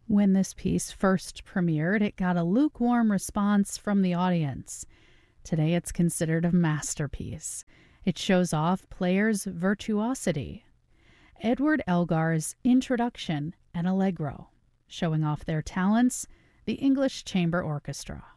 When this piece first premiered, it got a lukewarm response from the audience. Today it's considered a masterpiece. It shows off players' virtuosity. Edward Elgar's Introduction and Allegro, showing off their talents, the English Chamber Orchestra.